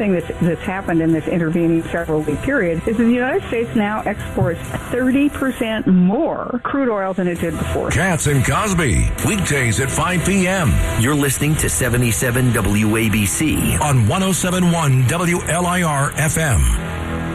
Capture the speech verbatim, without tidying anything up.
thing that's, that's happened in this intervening several-week period is that the United States now exports thirty percent more crude oil than it did before. Katz and Cosby, weekdays at five p.m. You're listening to seventy-seven W A B C on one oh seven point one W L I R F M.